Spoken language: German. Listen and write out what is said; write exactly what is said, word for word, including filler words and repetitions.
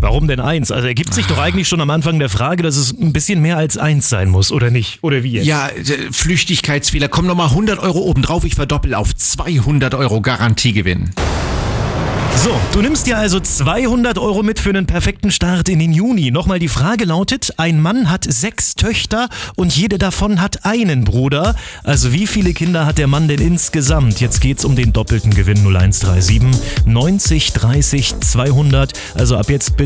Warum denn eins? Also ergibt sich doch eigentlich schon am Anfang der Frage, dass es ein bisschen mehr als eins sein muss, oder nicht? Oder wie jetzt? Ja, äh, Flüchtigkeitsfehler. Komm nochmal hundert Euro obendrauf, ich verdoppel auf zweihundert Euro Garantiegewinn. So, du nimmst dir also zweihundert Euro mit für einen perfekten Start in den Juni. Nochmal die Frage lautet, ein Mann hat sechs Töchter und jede davon hat einen Bruder. Also wie viele Kinder hat der Mann denn insgesamt? Jetzt geht's um den doppelten Gewinn null eins drei sieben neunzig dreißig zweihundert. Also ab jetzt bitte